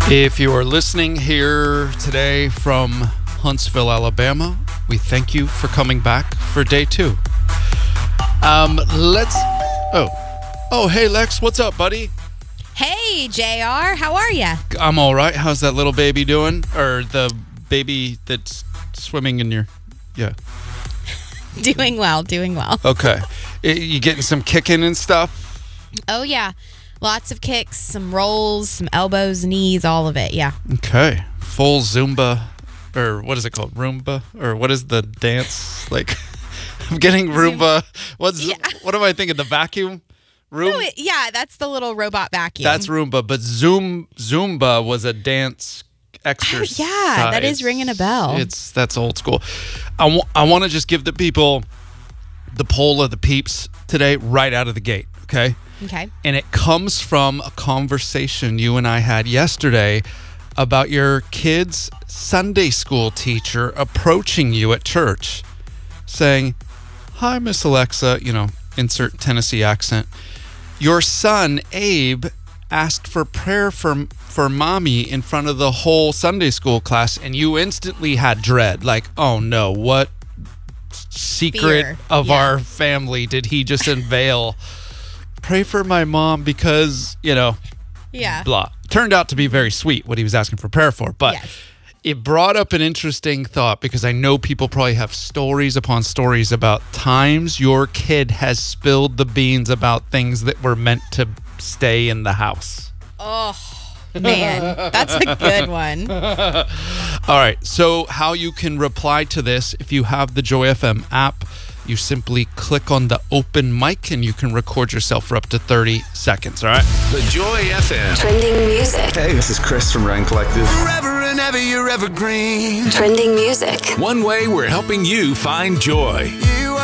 If you are listening here today from Huntsville, Alabama, we thank you for coming back for day 2. Hey Lex, what's up, buddy? Hey JR, how are ya? I'm all right. How's that little baby doing? Or the baby that's swimming in your... Yeah. Doing well. Okay. You getting some kicking and stuff? Oh yeah. Lots of kicks, some rolls, some elbows, knees, all of it, yeah. Okay. Full Zumba, or what is it called? Roomba? Or what is the dance? Like, I'm getting Roomba. What am I thinking? The vacuum? Yeah, that's the little robot vacuum. That's Roomba, but Zumba was a dance exercise. Oh, yeah, that is ringing a bell. That's old school. I want to just give the people the poll of the peeps today right out of the gate, okay? Okay. And it comes from a conversation you and I had yesterday about your kid's Sunday school teacher approaching you at church saying, "Hi, Miss Alexa," insert Tennessee accent. "Your son, Abe, asked for prayer for mommy in front of the whole Sunday school class," and you instantly had dread. Like, oh no, what secret Fear. of our family did he just unveil? Pray for my mom because, Yeah. blah. Turned out to be very sweet what he was asking for prayer for, but Yes. it brought up an interesting thought because I know people probably have stories upon stories about times your kid has spilled the beans about things that were meant to stay in the house. Oh, man. That's a good one. All right, so how you can reply to this, if you have the Joy FM app, you simply click on the open mic and you can record yourself for up to 30 seconds, all right? The Joy FM. Trending music. Hey, this is Chris from Rain Collective. Forever and ever, you're evergreen. Trending music. One way we're helping you find joy.